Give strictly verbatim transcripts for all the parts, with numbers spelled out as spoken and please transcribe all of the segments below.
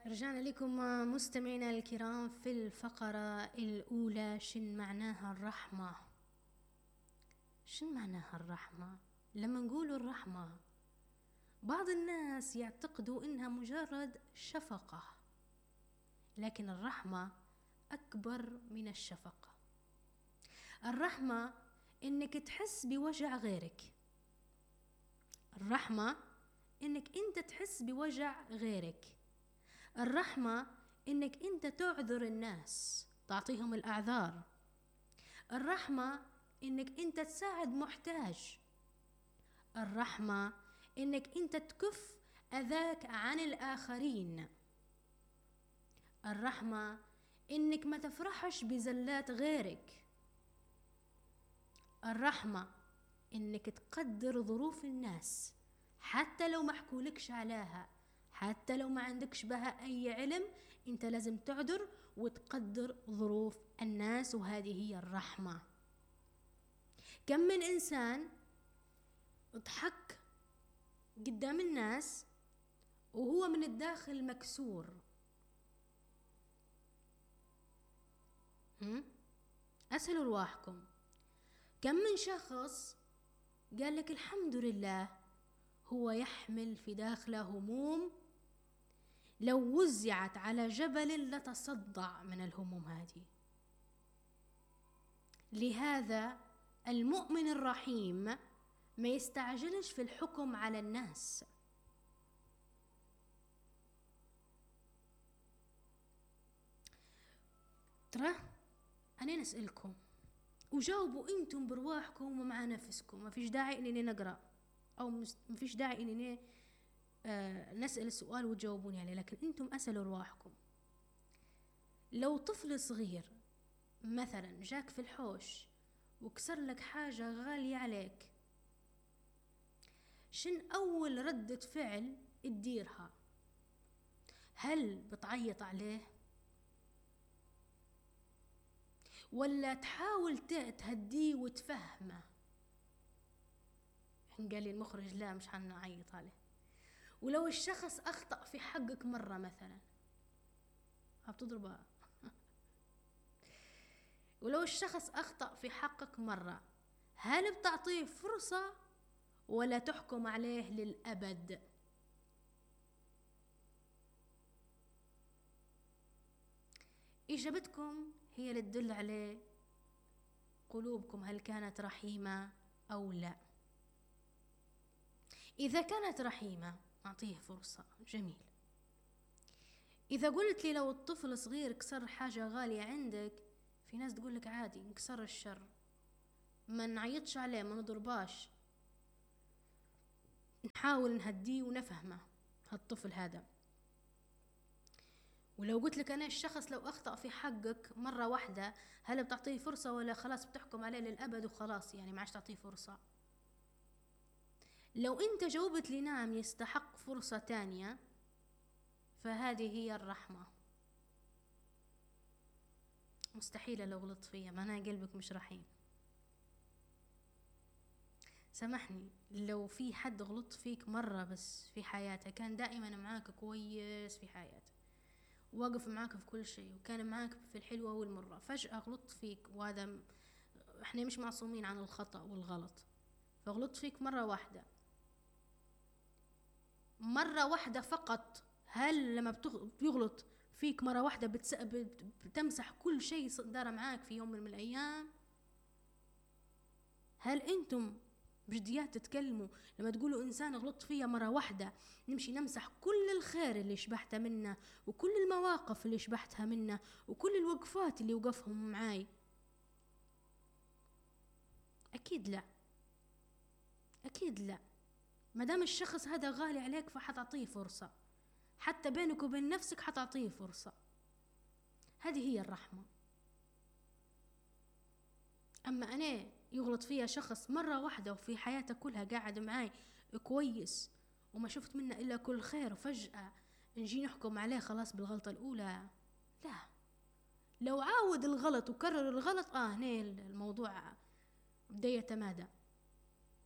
رجعنا لكم مستمعينا الكرام في الفقرة الأولى. شن معناها الرحمة؟ شن معناها الرحمة؟ لما نقول الرحمة بعض الناس يعتقدوا إنها مجرد شفقة، لكن الرحمة أكبر من الشفقة. الرحمة إنك تحس بوجع غيرك. الرحمة إنك أنت تحس بوجع غيرك. الرحمة إنك أنت تعذر الناس، تعطيهم الأعذار. الرحمة إنك أنت تساعد محتاج. الرحمة إنك أنت تكف أذاك عن الآخرين. الرحمة إنك ما تفرحش بزلات غيرك. الرحمة إنك تقدر ظروف الناس حتى لو ما حكولكش عليها، حتى لو ما عندكش بها أي علم، أنت لازم تعذر وتقدر ظروف الناس، وهذه هي الرحمة. كم من إنسان اضحك قدام الناس وهو من الداخل مكسور. هم؟ أسألوا رواحكم، كم من شخص قال لك الحمد لله هو يحمل في داخله هموم لو وزعت على جبل لتصدع من الهموم هذه. لهذا المؤمن الرحيم ما يستعجلش في الحكم على الناس. ترى أنا نسألكم وجاوبوا أنتم برواحكم ومع نفسكم، ما فيش داعي إنني نقرأ أو ما فيش داعي إنني آه نسأل السؤال وتجاوبوني عليه، لكن أنتم أسألوا رواحكم. لو طفل صغير مثلا جاك في الحوش وكسر لك حاجة غالية عليك، شن أول ردة فعل تديرها؟ هل بتعيط عليه ولا تحاول تهديه وتفهمه؟ قال لي المخرج لا مش حنعيط عليه. ولو الشخص أخطأ في حقك مرة مثلا هتضربها ولو الشخص أخطأ في حقك مرة، هل بتعطيه فرصة ولا تحكم عليه للأبد؟ إجابتكم هي اللي تدل عليه قلوبكم هل كانت رحيمة أو لا. إذا كانت رحيمة أعطيه فرصة، جميل. إذا قلت لي لو الطفل صغير كسر حاجة غالية عندك، في ناس تقول لك عادي نكسر الشر، ما نعيطش عليه، ما نضرباش، نحاول نهديه ونفهمه هالطفل هذا. ولو قلت لك أنا الشخص لو أخطأ في حقك مرة واحدة، هل بتعطيه فرصة ولا خلاص بتحكم عليه للأبد وخلاص يعني ما عادش تعطيه فرصة؟ لو أنت جاوبت لي نعم يستحق فرصة تانية، فهذه هي الرحمة. مستحيل لو غلطت فيا، معناها قلبك مش رحيم. سامحني، لو في حد غلط فيك مرة بس في حياته، كان دائما معاك كويس في حياته، واقف معاك في كل شيء، وكان معاك في الحلوة والمرة، فجأة غلط فيك، وهذا م... احنا مش معصومين عن الخطأ والغلط، فغلط فيك مرة واحدة مرة واحدة فقط، هل لما بتغ... بيغلط فيك مرة واحدة بتس... بت... بتمسح كل شيء دار معاك في يوم من الأيام؟ هل أنتم بجديات تتكلموا لما تقولوا إنسان غلط فيا مرة واحدة نمشي نمسح كل الخير اللي شبحته منه وكل المواقف اللي شبحتها منه وكل الوقفات اللي وقفهم معاي؟ أكيد لا، أكيد لا. مدام الشخص هذا غالي عليك فحتعطيه فرصة، حتى بينك وبين نفسك حتعطيه فرصة. هذه هي الرحمة. أما أنا يغلط فيها شخص مرة واحدة وفي حياته كلها قاعد معاي كويس وما شفت منه إلا كل خير، وفجأة نجي نحكم عليه خلاص بالغلطة الأولى، لا. لو عاود الغلط وكرر الغلط آه هنا الموضوع بدأ يتمادى.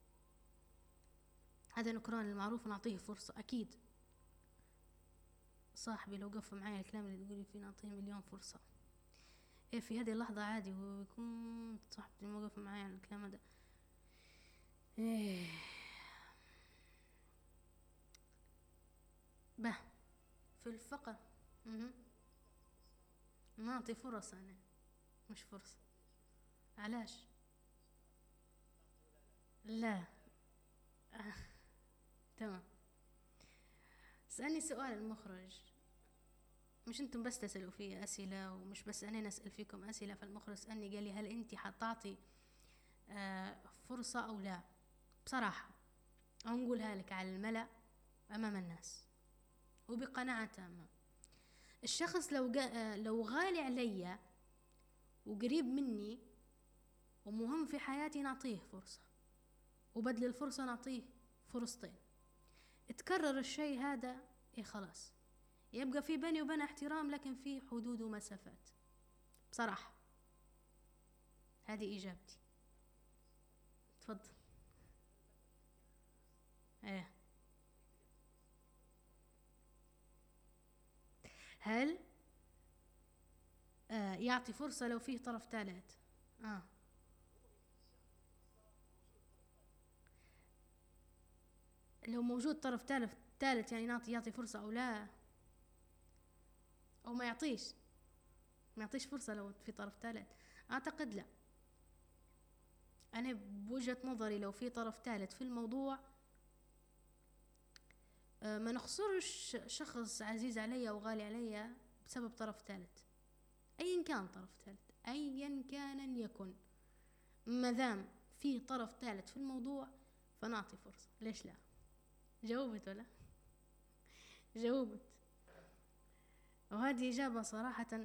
هذا نكران المعروف، نعطيه فرصة أكيد. صاحبي لو قف معايا الكلام اللي تقولي فيه نعطيه مليون فرصة. إيه في هذه اللحظة عادي هو يكون صاحبي موقف معايا على الكلام هذا. إيه به في الفقر. مهم. نعطي فرص أنا مش فرصة. علاش؟ لا. آه. تمام. اسألني سؤال المخرج، مش انتم بس تسألوا فيه أسئلة ومش بس أنا نسأل فيكم أسئلة. فالمخرج سألني قال لي هل أنت حتعطي آه فرصة أو لا؟ بصراحة أنقولها لك على الملأ أمام الناس وبقناعة تامة. الشخص لو آه لو غالي عليا وقريب مني ومهم في حياتي نعطيه فرصة، وبدل الفرصة نعطيه فرصتين. اتكرر الشيء هذا إيه خلاص يبقى في بيني وبين احترام، لكن في حدود ومسافات. بصراحة هذه إجابتي. تفضل. ايه هل آه يعطي فرصة لو فيه طرف ثالث؟ آه. لو موجود طرف ثالث ثالث يعني نعطي يعطي فرصة أو لا، أو ما يعطيش ما يعطيش فرصة لو في طرف ثالث؟ أعتقد لا. أنا بوجهة نظري لو في طرف ثالث في الموضوع آه ما نخسرش شخص عزيز علي وغالي علي بسبب طرف ثالث، أيا كان طرف ثالث أيا كان يكن. مادام في طرف ثالث في الموضوع فنعطي فرصة، ليش لا؟ جاوبت ولا؟ جاوبت. وهذه إجابة صراحة.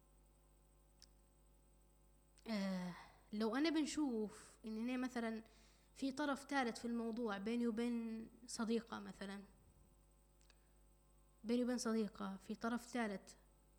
آه لو أنا بنشوف إننا مثلا في طرف ثالث في الموضوع بيني وبين صديقة، مثلا بيني وبين صديقة في طرف ثالث،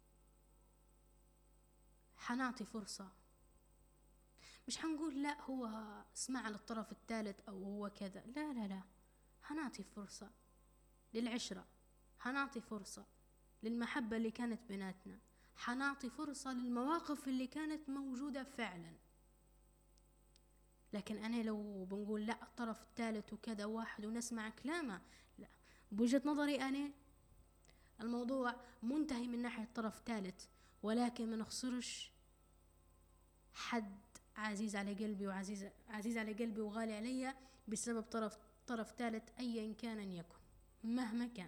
حنعطي فرصة. مش حنقول لا هو اسمع على الطرف الثالث أو هو كذا، لا لا لا، حنعطي فرصة للعشرة، حنعطي فرصة للمحبة اللي كانت بيناتنا، حنعطي فرصة للمواقف اللي كانت موجودة فعلا. لكن أنا لو بنقول لا الطرف الثالث وكذا واحد ونسمع كلامه، لا. بوجهة نظري أنا الموضوع منتهي من ناحية طرف ثالث، ولكن ما نخسرش حد عزيز على قلبي وعزيز عزيز على قلبي وغالي علي بسبب طرف طرف ثالث أيا كان يكن مهما كان.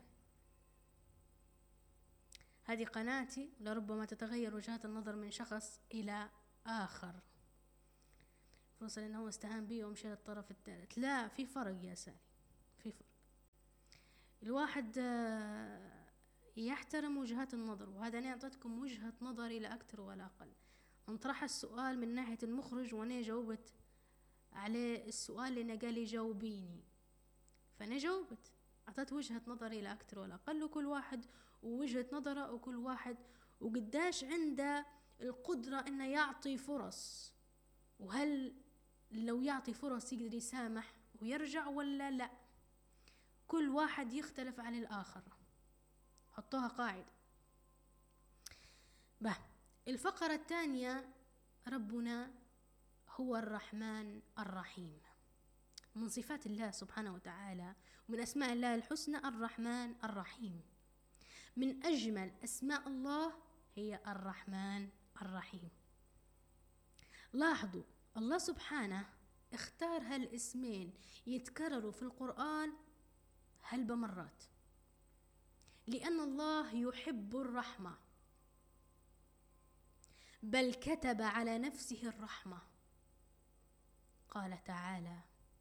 هذه قناعتي، لربما تتغير وجهات النظر من شخص إلى آخر. فرصة لأنه هو استهان بي ومشي للطرف الثالث، لا، في فرق يا سالي، في فرق. الواحد يحترم وجهات النظر، وهذا أنا أعطيتكم وجهة نظري لا أكثر ولا أقل. انطرح السؤال من ناحية المخرج وأنا جاوبت عليه السؤال لأنه قال لي جاوبيني، فأنا جاوبت، أعطيت وجهة نظري لا أكثر ولا أقل. وكل واحد ووجهة نظره، وكل واحد وقداش عنده القدرة إنه يعطي فرص، وهل لو يعطي فرص يقدر يسامح ويرجع ولا لا. كل واحد يختلف عن الآخر، حطوها قاعدة. به الفقرة الثانية، ربنا هو الرحمن الرحيم. من صفات الله سبحانه وتعالى ومن أسماء الله الحسنى الرحمن الرحيم. من أجمل أسماء الله هي الرحمن الرحيم. لاحظوا الله سبحانه اختار هالاسمين يتكرروا في القرآن هالبمرات، لأن الله يحب الرحمة، بل كتب على نفسه الرحمة. قال تعالى: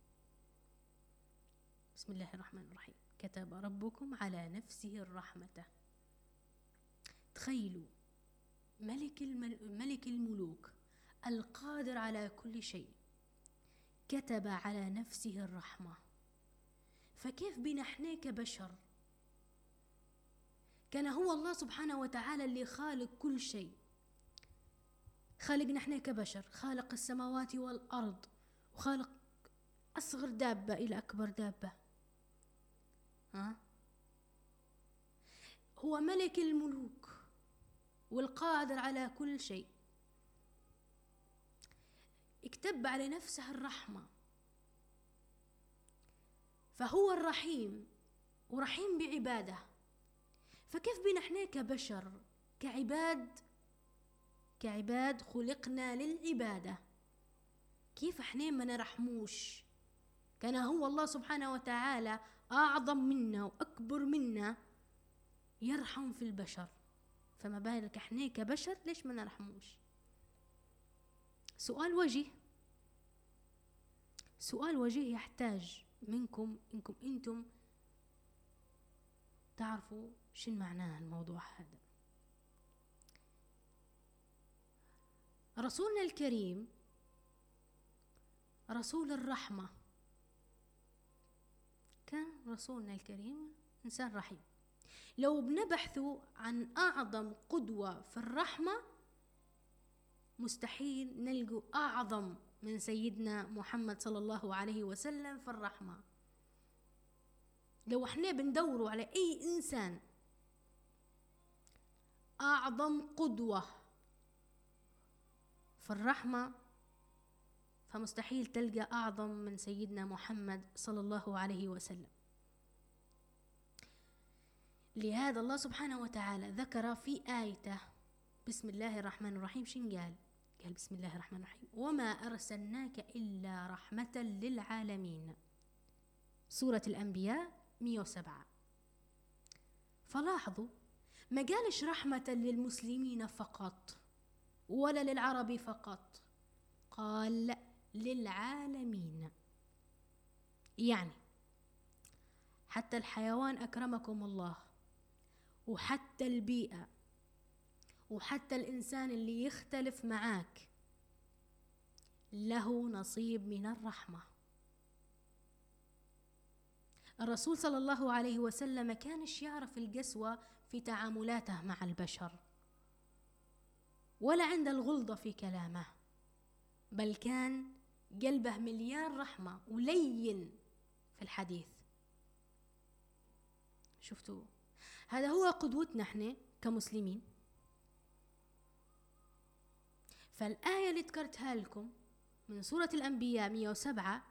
بسم الله الرحمن الرحيم، كتب ربكم على نفسه الرحمة. تخيلوا ملك, المل... ملك الملوك القادر على كل شيء كتب على نفسه الرحمة، فكيف بنا احنا كبشر؟ كان هو الله سبحانه وتعالى اللي خالق كل شيء، خالقنا احنا كبشر، خالق السماوات والأرض، وخالق أصغر دابة إلى أكبر دابة. ها؟ هو هو ملك الملوك والقادر على كل شيء، اكتب على نفسه الرحمة، فهو الرحيم ورحيم بعباده. فكيف بنا احنا كبشر كعباد كعباد خلقنا للعبادة، كيف احنا ما نرحموش؟ كان هو الله سبحانه وتعالى أعظم منا وأكبر منا يرحم في البشر، فما بالك احنا كبشر ليش ما نرحموش؟ سؤال وجيه، سؤال وجيه يحتاج منكم انكم انتم تعرفوا شن معناه الموضوع هذا. رسولنا الكريم رسول الرحمة، كان رسولنا الكريم إنسان رحيم. لو بنبحثوا عن أعظم قدوة في الرحمة مستحيل نلقوا أعظم من سيدنا محمد صلى الله عليه وسلم في الرحمة. لو احنا بندوروا على أي إنسان أعظم قدوة في الرحمة فمستحيل تلقى أعظم من سيدنا محمد صلى الله عليه وسلم. لهذا الله سبحانه وتعالى ذكر في آيته بسم الله الرحمن الرحيم شن قال؟ قال بسم الله الرحمن الرحيم وما أرسلناك إلا رحمة للعالمين، سورة الأنبياء مئة وسبعة. فلاحظوا ما قالش رحمة للمسلمين فقط ولا للعرب فقط، قال للعالمين، يعني حتى الحيوان أكرمكم الله، وحتى البيئة، وحتى الإنسان اللي يختلف معاك له نصيب من الرحمة. الرسول صلى الله عليه وسلم ما كانش يعرف القسوة في تعاملاته مع البشر ولا عند الغلظة في كلامه، بل كان قلبه مليان رحمة ولين في الحديث. شفتوا؟ هذا هو قدوتنا احنا كمسلمين. فالآية اللي ذكرتها لكم من سورة الأنبياء مئة وسبعة،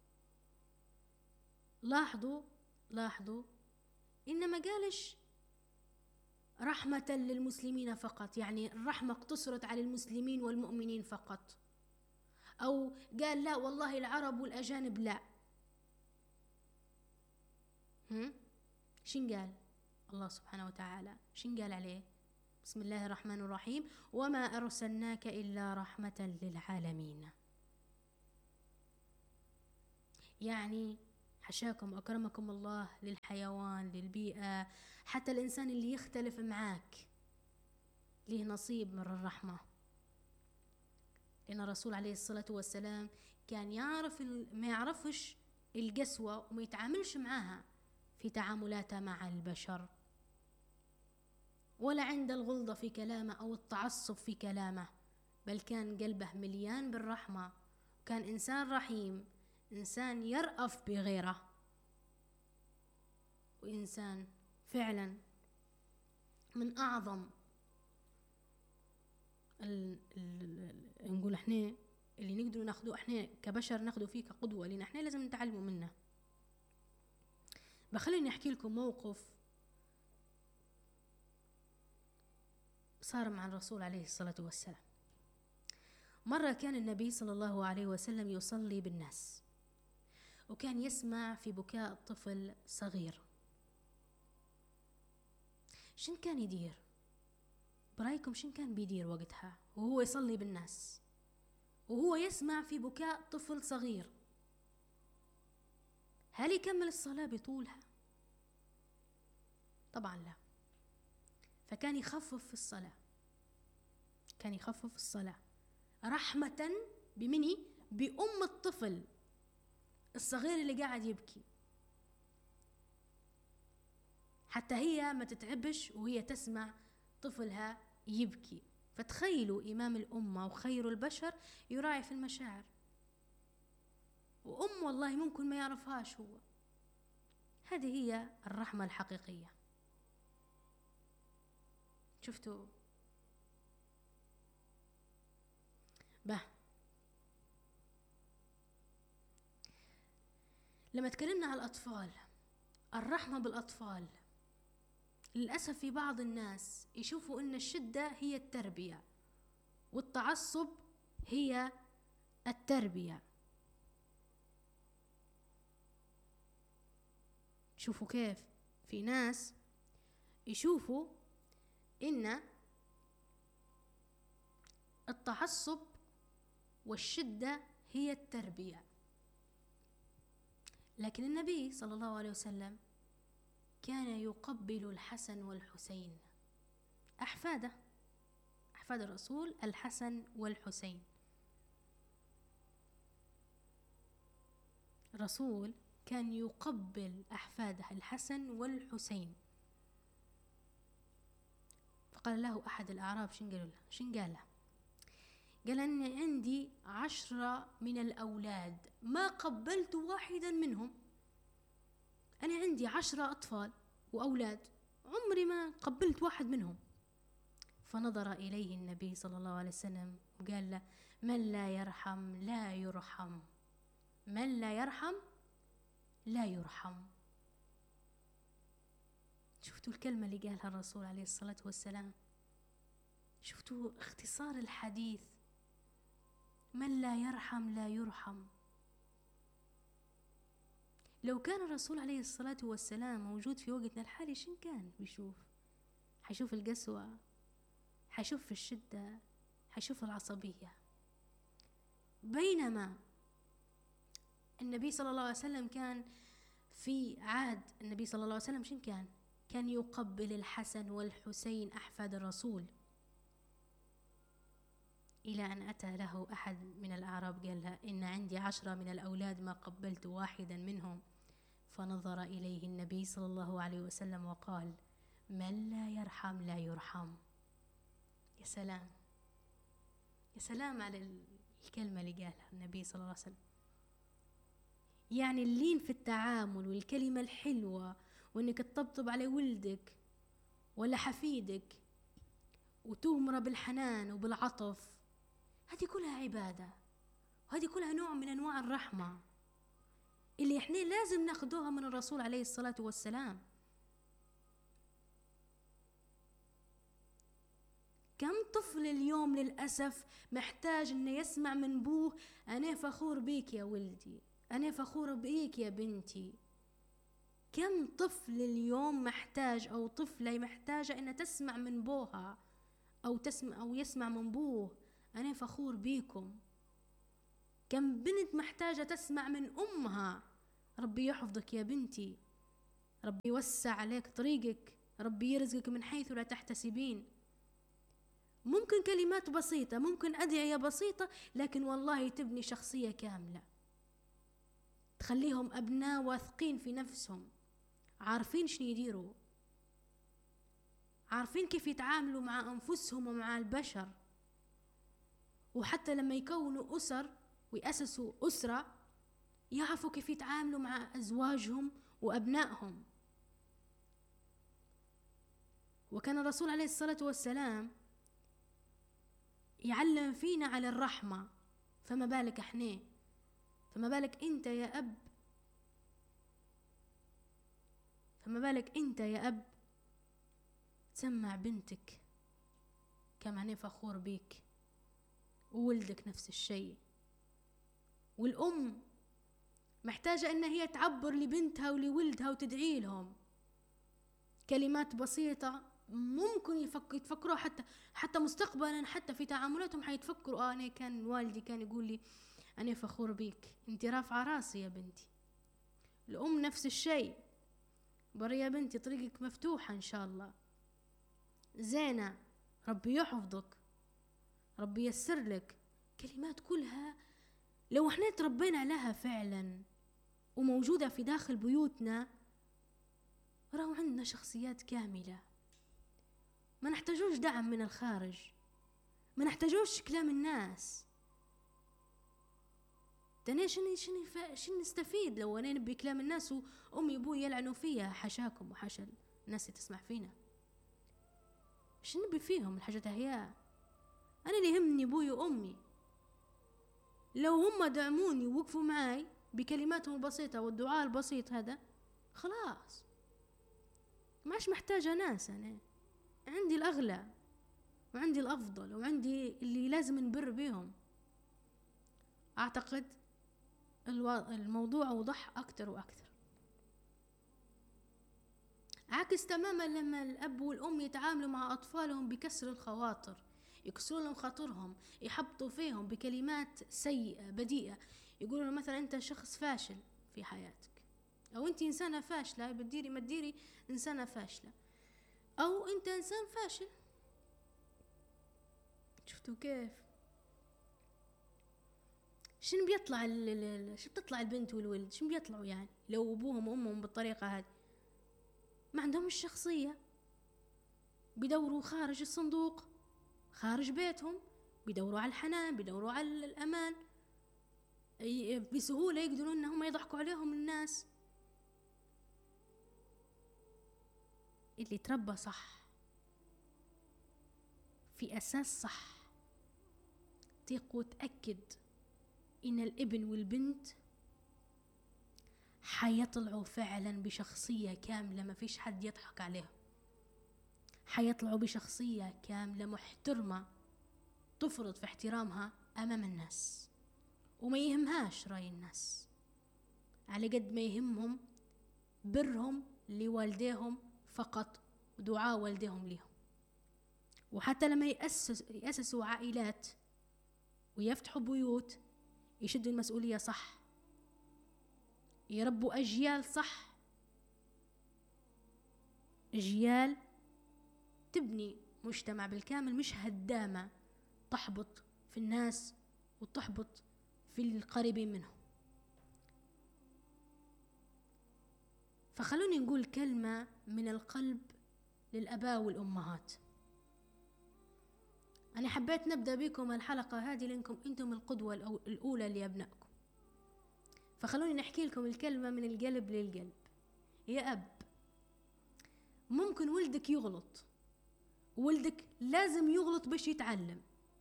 لاحظوا لاحظوا إنما قالش رحمة للمسلمين فقط، يعني الرحمة اقتصرت على المسلمين والمؤمنين فقط، أو قال لا والله العرب والأجانب لا. هم؟ شن قال الله سبحانه وتعالى؟ شن قال عليه؟ بسم الله الرحمن الرحيم وما أرسلناك إلا رحمة للعالمين. يعني حشاكم أكرمكم الله للحيوان، للبيئة، حتى الإنسان اللي يختلف معاك له نصيب من الرحمة. لأن الرسول عليه الصلاة والسلام كان يعرف ما يعرفش القسوة وما يتعاملش معها في تعاملاته مع البشر، ولا عند الغلظة في كلامه أو التعصب في كلامه، بل كان قلبه مليان بالرحمة، كان إنسان رحيم، إنسان يرأف بغيره، وإنسان فعلا من أعظم ال ال نقول احنا اللي نقدر ناخذه احنا كبشر ناخذه فيه كقدوة لنا، احنا لازم نتعلموا منه. بخليني احكي لكم موقف صار مع الرسول عليه الصلاة والسلام. مرة كان النبي صلى الله عليه وسلم يصلي بالناس، وكان يسمع في بكاء طفل صغير. شن كان يدير؟ برايكم شن كان بيدير وقتها وهو يصلي بالناس وهو يسمع في بكاء طفل صغير؟ هل يكمل الصلاة بطولها؟ طبعا لا. فكان يخفف في الصلاة، كان يخفف الصلاة رحمة بمني؟ بأم الطفل الصغير اللي قاعد يبكي، حتى هي ما تتعبش وهي تسمع طفلها يبكي. فتخيلوا إمام الأمة وخير البشر يراعي في المشاعر، وأم والله ممكن ما يعرفهاش هو. هذه هي الرحمة الحقيقية. شفتوا؟ به لما تكلمنا على الأطفال، الرحمة بالأطفال، للأسف في بعض الناس يشوفوا إن الشدة هي التربية والتعصب هي التربية. شوفوا كيف في ناس يشوفوا إن التعصب والشدة هي التربية، لكن النبي صلى الله عليه وسلم كان يقبل الحسن والحسين، أحفاده، أحفاد الرسول الحسن والحسين. الرسول كان يقبل أحفاده الحسن والحسين. فقال له أحد الأعراب، شن قال له شن قال له قال أن عندي عشرة من الأولاد ما قبلت واحدا منهم، أنا عندي عشرة أطفال وأولاد عمري ما قبلت واحد منهم. فنظر إليه النبي صلى الله عليه وسلم وقال له من لا يرحم لا يرحم، من لا يرحم لا يرحم. شفتوا الكلمة اللي قالها الرسول عليه الصلاة والسلام؟ شفتوا اختصار الحديث؟ من لا يرحم لا يرحم. لو كان الرسول عليه الصلاة والسلام موجود في وقتنا الحالي شن كان بيشوف؟ حيشوف القسوة، حيشوف الشدة، حيشوف العصبية. بينما النبي صلى الله عليه وسلم كان في عهد النبي صلى الله عليه وسلم شن كان؟ كان يقبل الحسن والحسين أحفاد الرسول. إلى أن أتى له أحد من الأعراب قال له إن عندي عشرة من الأولاد ما قبلت واحدا منهم. فنظر إليه النبي صلى الله عليه وسلم وقال من لا يرحم لا يرحم. يا سلام، يا سلام على الكلمة اللي قالها النبي صلى الله عليه وسلم. يعني اللين في التعامل والكلمة الحلوة، وإنك تطبطب على ولدك ولا حفيدك وتغمره بالحنان وبالعطف، هذه كلها عبادة، وهذه كلها نوع من أنواع الرحمة اللي احنا لازم ناخدوها من الرسول عليه الصلاة والسلام. كم طفل اليوم للأسف محتاج انه يسمع من بوه أنا فخور بيك يا ولدي، أنا فخور بيك يا بنتي. كم طفل اليوم محتاج أو طفلة محتاجة أن تسمع من بوها أو تسمع أو يسمع من بوه أنا فخور بيكم. كم بنت محتاجة تسمع من أمها ربي يحفظك يا بنتي، ربي يوسع عليك طريقك، ربي يرزقك من حيث لا تحتسبين. ممكن كلمات بسيطة، ممكن أدعية بسيطة، لكن والله تبني شخصية كاملة، تخليهم أبناء واثقين في نفسهم، عارفين شنو يديروا، عارفين كيف يتعاملوا مع أنفسهم ومع البشر. وحتى لما يكونوا أسر ويأسسوا أسرة يعرفوا كيف يتعاملوا مع أزواجهم وأبنائهم. وكان الرسول عليه الصلاة والسلام يعلم فينا على الرحمة، فما بالك احنا، فما بالك انت يا أب، فما بالك انت يا أب تسمع بنتك كما أنا فخور بيك، وولدك نفس الشيء. والأم محتاجة أن هي تعبر لبنتها ولولدها وتدعي لهم كلمات بسيطة، ممكن يفكر يتفكروا حتى حتى مستقبلا، حتى في تعاملاتهم حيتفكروا آه أنا كان والدي كان يقول لي أنا فخور بيك، أنت رافعة راسي يا بنتي. الأم نفس الشيء، بري يا بنتي طريقك مفتوحة إن شاء الله، زينة، ربي يحفظك، ربي يسر لك. كلمات كلها لو احنا تربينا لها فعلا وموجودة في داخل بيوتنا راهو عندنا شخصيات كاملة، ما نحتاجوش دعم من الخارج، ما نحتاجوش كلام الناس. تاني شنو شنو شنو نستفيد لو انا نبي كلام الناس وامي وابوي يلعنوا فيها، حشاكم وحشا الناس تسمع فينا. شو نبي فيهم الحاجات هي؟ أنا اللي يهمني أبوي وأمي، لو هم دعموني ووقفوا معاي بكلماتهم البسيطة والدعاء البسيط هذا خلاص، ماش محتاجة ناس. أنا عندي الأغلى وعندي الأفضل وعندي اللي لازم نبر بيهم. أعتقد الموضوع أوضح أكتر وأكتر. عكس تماما لما الأب والأم يتعاملوا مع أطفالهم بكسر الخواطر، يكسرون لهم خاطرهم، يحبطوا فيهم بكلمات سيئة بديئة، يقولوا مثلا أنت شخص فاشل في حياتك، أو أنت إنسانة فاشلة، بديري ما تديري إنسانة فاشلة، أو أنت إنسان فاشل. شفتوا كيف؟ شنو بيطلع شو بتطلع البنت والولد؟ شنو بيطلعوا يعني لو أبوهم وأمهم بالطريقة هذه؟ ما عندهم الشخصية، بيدوروا خارج الصندوق، خارج بيتهم، بيدوروا على الحنان، بيدوروا على الأمان، بسهولة يقدرون أنهم يضحكوا عليهم الناس. اللي تربى صح في أساس صح تيق وتأكد إن الابن والبنت حيطلعوا فعلا بشخصية كاملة، ما فيش حد يضحك عليهم، حيطلعوا بشخصية كاملة محترمة تفرض في احترامها أمام الناس، وما يهمهاش رأي الناس على قد ما يهمهم برهم لوالديهم فقط ودعاء والديهم لهم. وحتى لما يأسس يأسسوا عائلات ويفتحوا بيوت يشدوا المسؤولية صح، يربوا أجيال صح، أجيال تبني مجتمع بالكامل، مش هدامة تحبط في الناس وتحبط في القريبين منهم. فخلوني نقول كلمة من القلب للآباء والأمهات. أنا حبيت نبدأ بكم الحلقة هذه لأنكم أنتم القدوة الأولى لأبنائكم، فخلوني نحكي لكم الكلمة من القلب للقلب. يا أب، ممكن ولدك يغلط، ولدك لازم يغلط باش يتعلم،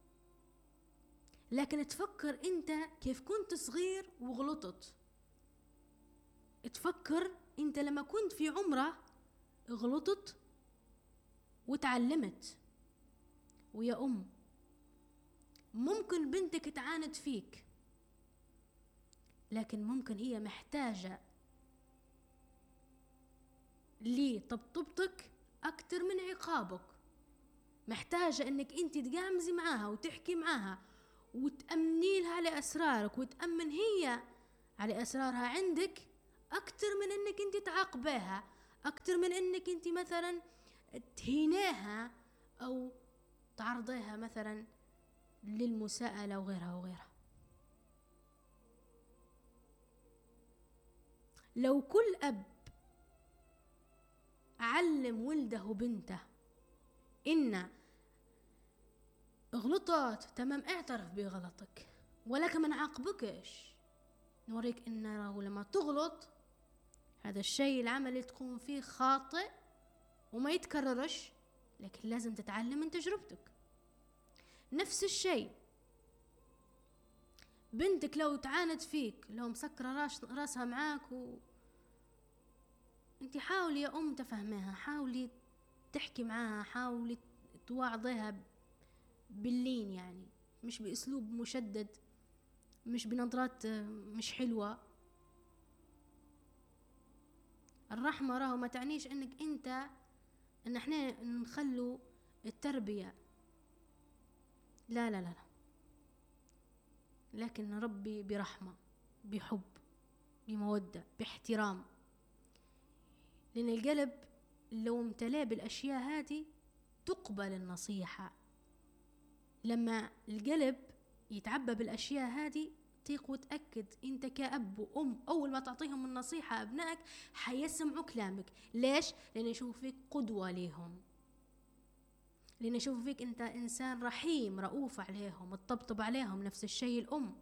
لكن تفكر أنت كيف كنت صغير وغلطت، تفكر أنت لما كنت في عمره غلطت وتعلمت. ويا أم، ممكن بنتك تعاند فيك، لكن ممكن هي محتاجة لطبطبتك أكتر من عقابك، محتاجة أنك أنت تقامزي معاها وتحكي معاها وتأمني لها على أسرارك وتأمن هي على أسرارها عندك أكتر من أنك أنت تعاقبيها، أكتر من أنك أنت مثلا تهينيها أو تعرضيها مثلا للمساءلة وغيرها وغيرها. لو كل أب علم ولده وبنته إن غلطت تمام اعترف بغلطك ولكن ما نعاقبكش، نوريك إن لما تغلط هذا الشيء العمل تكون فيه خاطئ وما يتكررش، لكن لازم تتعلم من تجربتك. نفس الشيء بنتك لو تعاند فيك، لو مسكرة راس راسها معاك و... انت حاولي يا أم تفهميها، حاولي تحكي معاها، حاولي توعظيها باللين، يعني مش بأسلوب مشدد، مش بنظرات مش حلوة. الرحمة راهو ما تعنيش انك انت ان احنا نخلو التربية، لا لا لا لا، لكن نربي برحمة، بحب، بمودة، باحترام، لأن القلب لو امتلأ بالأشياء هذه تقبل النصيحة. لما القلب يتعبى بالأشياء هذه تيق وتأكد أنت كأب وأم أول ما تعطيهم النصيحة أبنائك حيسمعوا كلامك. ليش؟ لأن يشوفوا فيك قدوة ليهم، لأن يشوفوا فيك أنت إنسان رحيم رؤوف عليهم، تطبطب عليهم. نفس الشيء الأم.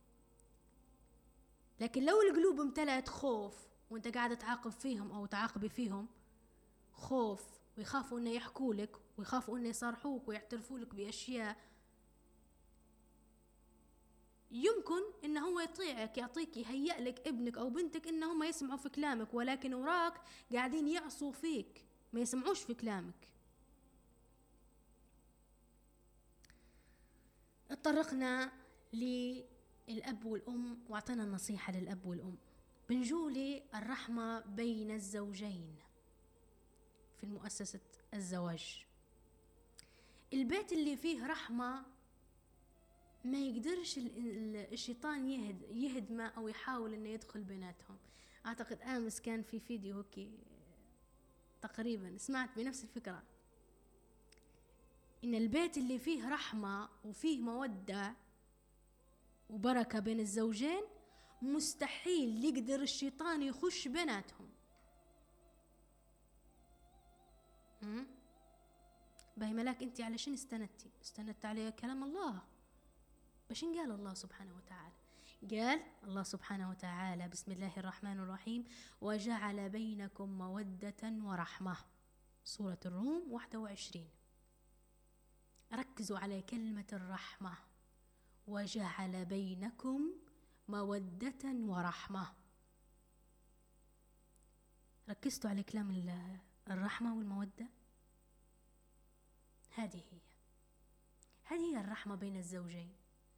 لكن لو القلوب امتلأت خوف وانت قاعدة تعاقب فيهم أو تعاقبي فيهم، خوف ويخافوا انه يحكوا لك، ويخافوا انه يصارحوك ويعترفوا لك باشياء، يمكن انه هو يطيعك، يعطيك، يهيئ لك ابنك او بنتك انهم يسمعوا في كلامك، ولكن وراك قاعدين يعصوا فيك، ما يسمعوش في كلامك. اتطرقنا للأب والأم واعطينا النصيحة للأب والأم. بنجولي الرحمة بين الزوجين في مؤسسة الزواج. البيت اللي فيه رحمة ما يقدرش الشيطان يهد يهدمه أو يحاول إنه يدخل بيناتهم. أعتقد أمس كان في فيديو هوكي تقريبا سمعت بنفس الفكرة، إن البيت اللي فيه رحمة وفيه مودة وبركة بين الزوجين مستحيل يقدر الشيطان يخش بيناتهم. باي ملاك انت على شن استندتي؟ استندت على كلام الله. بشن قال الله سبحانه وتعالى؟ قال الله سبحانه وتعالى بسم الله الرحمن الرحيم: وجعل بينكم مودة ورحمة، سورة الروم واحد وعشرين. ركزوا على كلمة الرحمة، وجعل بينكم مودة ورحمة. ركزتوا على كلام الرحمة والمودة؟ هذه هي هذه هي الرحمة بين الزوجين.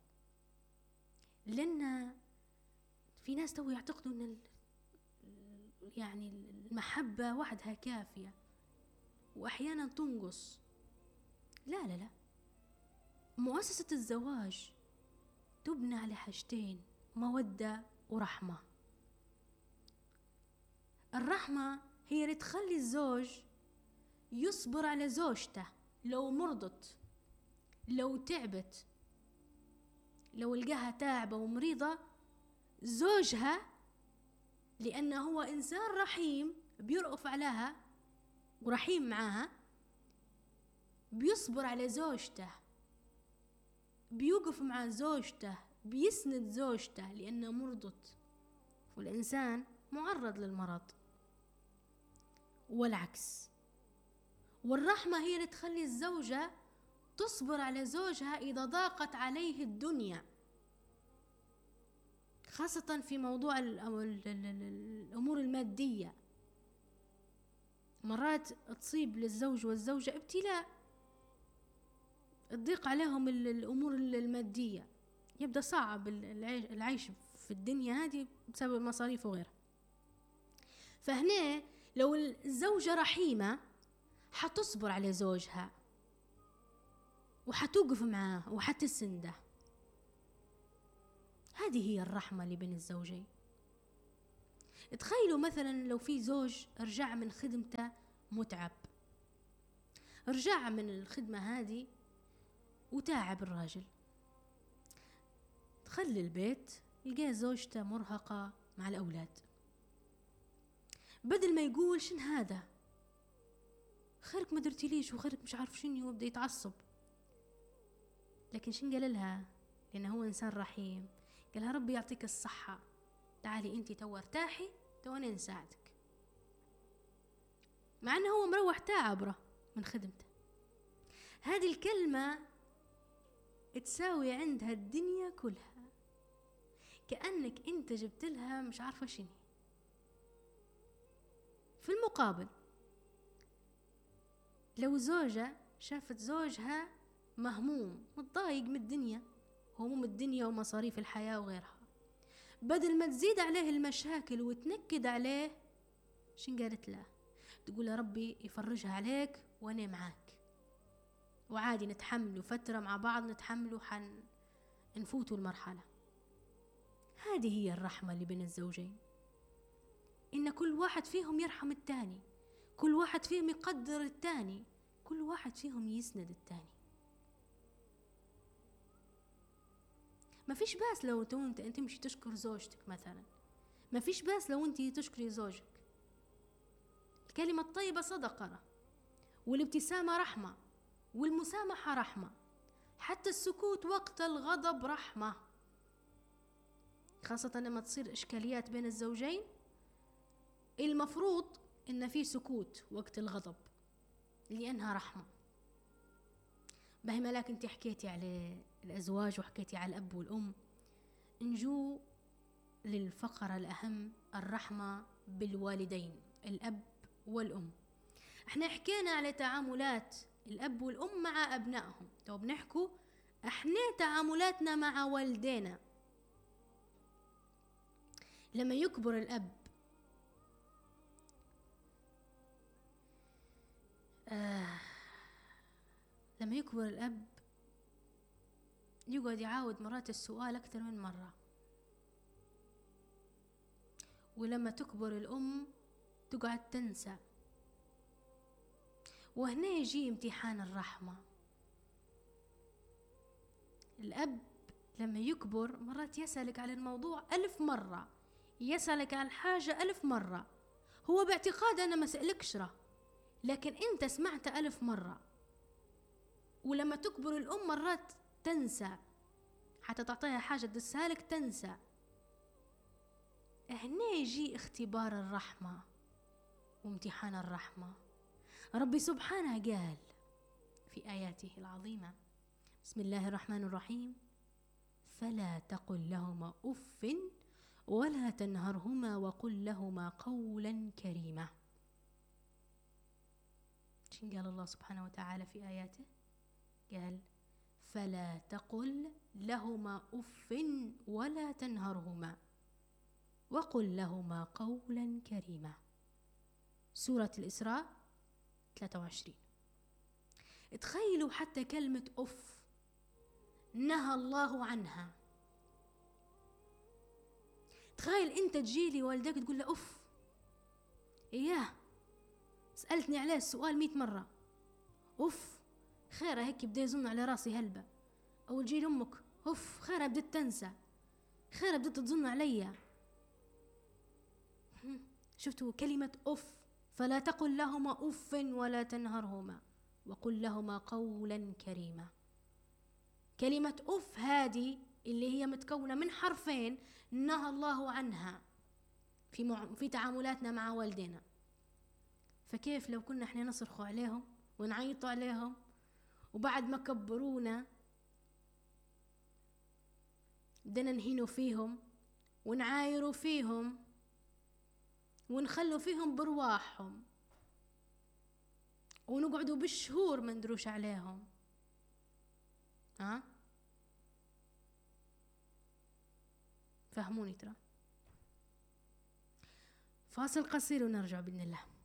لأن في ناس تو يعتقدوا أن يعني المحبة وحدها كافية، وأحيانا تنقص. لا لا لا، مؤسسة الزواج تبنى على حاجتين: مودة ورحمة. الرحمة هي اللي تخلي الزوج يصبر على زوجته لو مرضت، لو تعبت، لو لقاها تعبة ومريضة. زوجها لأنه هو إنسان رحيم بيرأف عليها ورحيم معاها، بيصبر على زوجته، بيوقف مع زوجته، بيسند زوجته لأنه مرضت، والإنسان معرض للمرض والعكس. والرحمة هي اللي تخلي الزوجة تصبر على زوجها إذا ضاقت عليه الدنيا، خاصة في موضوع الأمور المادية. مرات تصيب للزوج والزوجة ابتلاء، تضيق عليهم الأمور المادية، يبدأ صعب العيش في الدنيا هذه بسبب المصاريف وغيرها. فهنا لو الزوجة رحيمة حتصبر على زوجها وحتوقف معاه وحتسنده. هذه هي الرحمة اللي بين الزوجين. تخيلوا مثلا لو في زوج رجع من خدمته متعب، رجع من الخدمة هذه وتعب الراجل، دخل البيت لقى زوجته مرهقة مع الأولاد. بدل ما يقول شن هذا، خيرك ما درتي ليش، وخيرك مش عارف شنو، وبدأ يتعصب، لكن شن قال لها؟ لأنه هو إنسان رحيم، قال لها ربي يعطيك الصحة، تعالي انتي تو ارتاحي، تو انا نساعدك. مع انه هو مروح تعبره من خدمته. هذه الكلمة تساوي عندها الدنيا كلها، كأنك انت جبت لها مش عارفة شنو. في المقابل لو زوجة شافت زوجها مهموم متضايق من الدنيا، هموم الدنيا ومصاريف الحياة وغيرها، بدل ما تزيد عليه المشاكل وتنكد عليه، شن قالت له؟ تقول يا ربي يفرجها عليك وانا معاك، وعادي نتحملوا فترة مع بعض، نتحملوا حن نفوتوا المرحلة. هذه هي الرحمة اللي بين الزوجين، إن كل واحد فيهم يرحم التاني، كل واحد فيهم يقدر التاني، كل واحد فيهم يسند التاني. ما فيش باس لو انت تمشي تشكر زوجتك مثلا، ما فيش باس لو انت تشكري زوجك. الكلمة الطيبة صدقة، والابتسامة رحمة، والمسامحة رحمة، حتى السكوت وقت الغضب رحمة، خاصة لما تصير إشكاليات بين الزوجين. المفروض إن في سكوت وقت الغضب، لأنها رحمة. باهي ملاك انت حكيتي على الأزواج وحكيتي على الأب والأم، نجو للفقرة الأهم، الرحمة بالوالدين، الأب والأم. احنا حكينا على تعاملات الأب والأم مع أبنائهم، تو بنحكوا احنا تعاملاتنا مع والدينا. لما يكبر الأب آه لما يكبر الأب يقعد يعاود مرات السؤال أكثر من مرة، ولما تكبر الأم تقعد تنسى. وهنا يجي امتحان الرحمة. الأب لما يكبر مرات يسألك على الموضوع ألف مرة، يسألك على الحاجة ألف مرة، هو باعتقاد أنا ما سألكش راه، لكن أنت سمعت ألف مرة. ولما تكبر الأم مرات تنسى، حتى تعطيها حاجة تسألك تنسى. هنا يجي اختبار الرحمة وامتحان الرحمة. ربي سبحانه قال في آياته العظيمة: بسم الله الرحمن الرحيم: فلا تقل لهما أف ولا تنهرهما وقل لهما قولا كريما. شين قال الله سبحانه وتعالى في آياته؟ قال: فلا تقل لهما أف ولا تنهرهما وقل لهما قولا كريما. سورة الإسراء ثلاثة وعشرين. تخيلوا حتى كلمة أف نهى الله عنها. تخيل انت تجيلي والدك تقول له أف، إياه سألتني عليه السؤال مئة مرة، أف خيرة هيك بدأ يظن على راسي هلبة. أو تجيل أمك أف خيرة بدأت تنسى، خيرة بدأت تظن عليا. شفتوا كلمة أف؟ فلا تقل لهما أف ولا تنهرهما وقل لهما قولا كريما. كلمة أف هذه اللي هي متكونة من حرفين نهى الله عنها في مع... في تعاملاتنا مع والدينا. فكيف لو كنا احنا نصرخوا عليهم ونعيطوا عليهم وبعد ما كبرونا بدنا نهينوا فيهم ونعايروا فيهم ونخلوا فيهم برواحهم ونقعدوا بالشهور ما ندروش عليهم. ها فهموني ترى. فاصل قصير ونرجع بإذن الله.